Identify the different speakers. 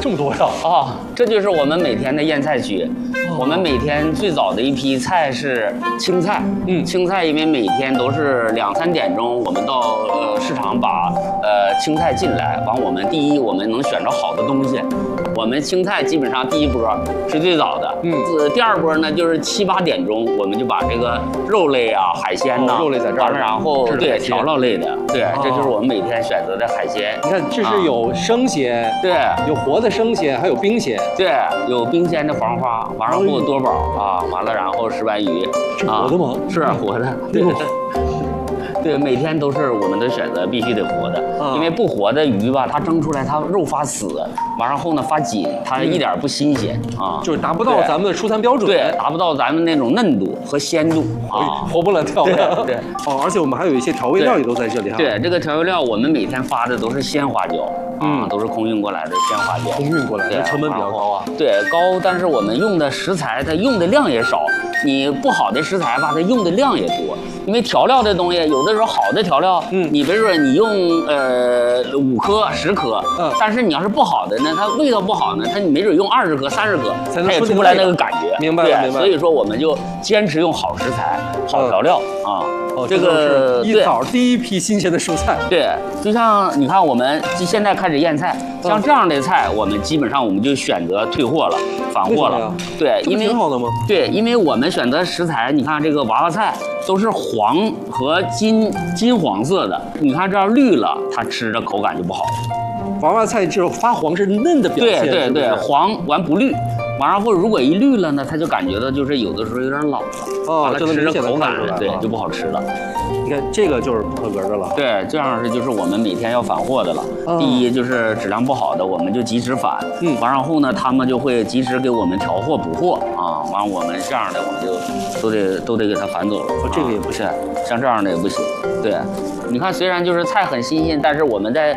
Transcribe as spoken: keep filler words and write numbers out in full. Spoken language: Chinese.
Speaker 1: 这么多呀！
Speaker 2: 哦，这就是我们每天的腌菜区。我们每天最早的一批菜是青菜，
Speaker 1: 嗯，
Speaker 2: 青菜因为每天都是两三点钟，我们到呃市场把呃青菜进来，完我们第一我们能选着好的东西。我们青菜基本上第一波是最早的，
Speaker 1: 嗯，
Speaker 2: 第二波呢就是七八点钟，我们就把这个肉类啊、海鲜呐、
Speaker 1: 哦，肉类在这儿，
Speaker 2: 完了然后对调料类的，对，
Speaker 1: 哦、
Speaker 2: 这就是我们每天选择的海鲜。
Speaker 1: 你看，这是有生鲜，
Speaker 2: 对，
Speaker 1: 有活的生鲜，还有冰鲜，
Speaker 2: 对，有冰鲜的黄花，完了后多宝啊，完了然后石斑鱼，
Speaker 1: 是活的吗？
Speaker 2: 是活的，对。对，每天都是我们的选择，必须得活的，
Speaker 1: 啊、
Speaker 2: 因为不活的鱼吧，它蒸出来它肉发死，完了后呢发紧，它一点不新鲜、嗯、啊，
Speaker 1: 就是达不到咱们的出餐标准，
Speaker 2: 对，达不到咱们那种嫩度和鲜度啊，
Speaker 1: 活蹦乱跳的。
Speaker 2: 对，
Speaker 1: 哦，而且我们还有一些调味料也都在这里哈。
Speaker 2: 对，这个调味料我们每天发的都是鲜花椒，
Speaker 1: 嗯，
Speaker 2: 啊、都是空运过来的鲜花椒，
Speaker 1: 空运过来的，成本比较高啊。
Speaker 2: 对，高，但是我们用的食材它用的量也少，你不好的食材吧，它用的量也多。因为调料这东西，有的时候好的调料，嗯，你比如说你用呃五颗、十颗，嗯，但是你要是不好的呢，它味道不好呢，它你没准用二十颗、三十颗，它也出不来那个感觉。
Speaker 1: 明白了，明白了。
Speaker 2: 所以说我们就坚持用好食材、好调料啊。
Speaker 1: 哦，
Speaker 2: 这个
Speaker 1: 一早第一批新鲜的蔬菜。
Speaker 2: 对，就像你看，我们现在开始验菜，像这样的菜，我们基本上我们就选择退货了、返货了。对，因为
Speaker 1: 挺好的吗？
Speaker 2: 对，因为我们选择食材，你看这个娃娃菜都是黄和金金黄色的，你看这样绿了，它吃着口感就不好。
Speaker 1: 娃娃菜只有发黄是嫩的表现。
Speaker 2: 对对对，黄完不绿。完了后，如果一绿了呢，它就感觉到就是有的时候有点老了，
Speaker 1: 哦，
Speaker 2: 这吃着口感对就不好吃了。
Speaker 1: 你看这个就是不合格的了。
Speaker 2: 对，这样是就是我们每天要返货的了。第一就是质量不好的，我们就及时返。嗯，完然后呢，他们就会及时给我们调货补货啊。完我们这样的我们就都得都得给他返走了。
Speaker 1: 这个也不
Speaker 2: 是，像这样的也不行。对，你看虽然就是菜很新鲜，但是我们在